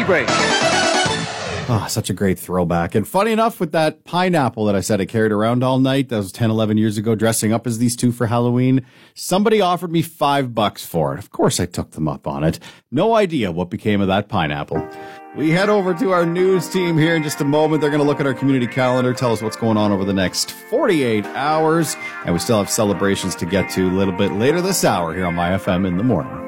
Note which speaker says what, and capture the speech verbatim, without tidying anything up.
Speaker 1: Coffee break.
Speaker 2: Oh, such a great throwback. And funny enough, with that pineapple that I said I carried around all night, that was ten, eleven years ago, dressing up as these two for Halloween, somebody offered me five bucks for it. Of course I took them up on it. No idea what became of that pineapple. We head over to our news team here in just a moment. They're going to look at our community calendar, tell us what's going on over the next forty-eight hours. And we still have celebrations to get to a little bit later this hour here on My F M in the morning.